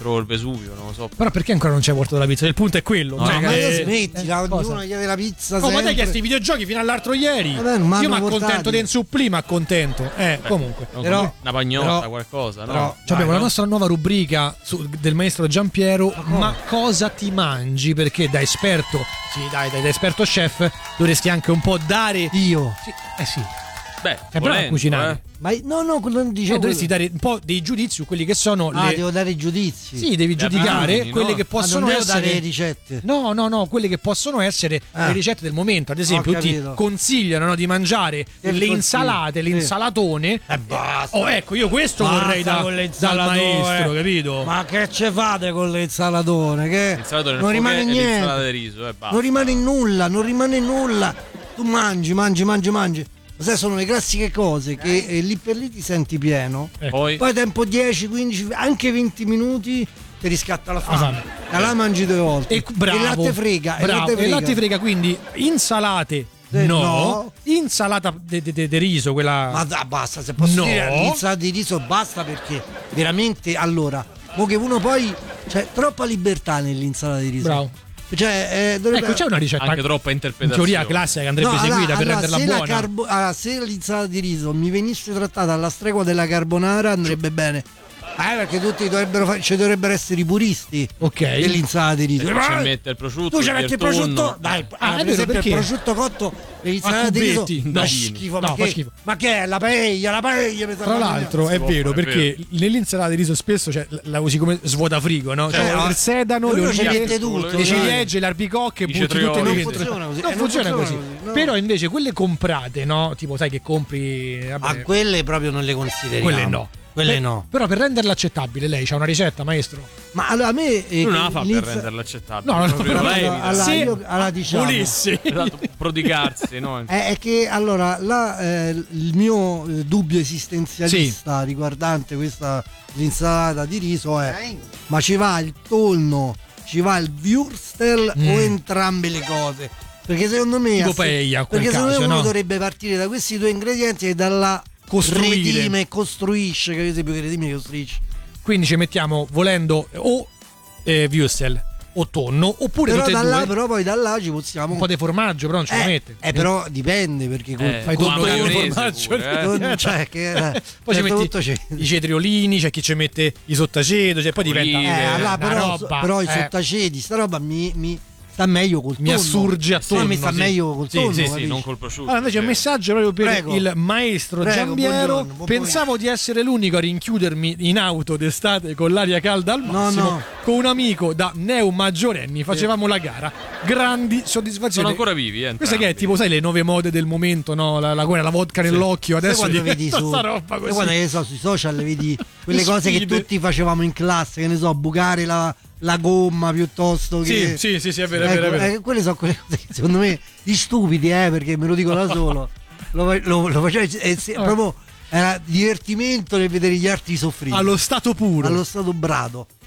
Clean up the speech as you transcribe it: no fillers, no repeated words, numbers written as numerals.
contro il Vesuvio, non lo so. Però perché ancora non ci hai portato la pizza? Il punto è quello. No, cioè, Ma che- smettila, ognuno chiede la pizza. Oh, ma te hai sempre. chiesto i videogiochi fino all'altro ieri. Vabbè, non m'hanno Io mi accontento portati. di un supplì, mi accontento. Comunque. Però- Una pagnotta, però- qualcosa, no? però- Abbiamo la no? nostra nuova rubrica del maestro Giampiero. Ma cosa ti mangi? Perché da esperto, sì, dai, da esperto chef, dovresti anche un po' dare. Io. Sì. Beh, È bravo a volendo, cucinare. Ma no, quello non dicevo. Dovresti dare un po' dei giudizi su quelli che sono le. devo dare giudizi. Sì, devi giudicare abitudini, quelle no? che Ma possono non devo essere. dare ricette. No, quelle che possono essere le ricette del momento. Ad esempio, Ho ti capito. consigliano, no, di mangiare le consiglio? insalate, Sì. l'insalatone. Basta. Oh, ecco, io questo Basta vorrei con le dal insalatone. maestro, capito? Ma che ce fate con le insalatone? Che L'insalatone non rimane e l'insalata niente. di riso, basta. Non rimane nulla. Tu mangi. Ma sai, sono le classiche cose che lì per lì ti senti pieno. Poi Tempo 10, 15, anche 20 minuti ti riscatta la fame. E la mangi 2 volte. E bravo, il latte frega. bravo. E il latte frega, quindi insalate. No. Insalata de riso, quella. Ma basta, se posso No. dire l'insalata di riso basta, perché veramente allora, mo che uno poi c'è troppa libertà nell'insalata di riso. Bravo. Cioè, dovrebbe... Ecco, c'è una ricetta anche troppa in interpretazione. teoria classica che andrebbe seguita per renderla se buona. se l'insalata di riso mi venisse trattata alla stregua della carbonara andrebbe bene. Perché tutti ci dovrebbero essere i puristi dell'insalata di riso. Ci mette il prosciutto, Tu ci metti il prosciutto, dai, è per vero, esempio perché? il prosciutto cotto l'insalata A di riso cubetti, fa no. schifo, No, ma fa che? schifo. Ma che è la paella mi Tra l'altro è vero, perché nell'insalata di riso spesso la usi come svuotafrigo, no? Cioè, il sedano, le Uno ci olive, mette tutto, le dai. ciliegie, le albicocche, I butti tutte cetrioli. lì Non dentro. funziona così, Non non funziona funziona così. così, no. Però invece quelle comprate, no? Tipo, sai che compri. Ma Vabbè, quelle proprio non le consideriamo. quelle no. Quelle no. Però per renderla accettabile, lei c'ha una ricetta, maestro? Ma allora a me non la fa per renderla accettabile. No, proprio però lei allora, evita. io diciamo volessi. Esatto, prodigarsi, no? è che allora il mio dubbio esistenzialista riguardante questa l'insalata di riso è: ma ci va il tonno, ci va il würstel o entrambe le cose? Perché secondo me Tipo paella, a quel perché secondo me caso, uno no? dovrebbe partire da questi due ingredienti e dalla Costruire. redime e costruisce, che per esempio che redime costruisce. Quindi ci mettiamo, volendo, o würstel o tonno, oppure Però, tutte e due. però poi da là ci possiamo Un po' di formaggio, però non ce lo mette. però dipende, perché fai con tonno la con maionese formaggio, pure, cioè che Poi ci metti tutto c'è. i cetriolini, c'è chi ci mette i sottaceto, cioè poi diventa Olive. Allora, una roba. però i sottaceti, sta roba mi sta meglio col tonno. Mi assurge a tonno. Mi sta sì. meglio col Sì, tonno. sì, sì. capisci? non col prosciutto. Allora invece un messaggio proprio per Prego. il maestro Prego, Giambiero. buongiorno, buon Pensavo di essere l'unico a rinchiudermi in auto d'estate con l'aria calda al massimo. no. Con un amico da neo maggiorenni facevamo la gara. Grandi soddisfazioni. Sono ancora vivi, Questa che è tipo, sai, le nuove mode del momento, no? La vodka nell'occhio. Sai Adesso quando diventa vedi su sta roba sai così. quando che so, sui social vedi quelle cose che Sfide. tutti facevamo in classe, che ne so, bucare la gomma piuttosto che Sì, è vero, è vero. quelle sono quelle cose che secondo me di stupidi, perché me lo dico da solo. Lo facevo proprio era divertimento nel vedere gli altri soffrire. Allo stato puro. Allo stato brado.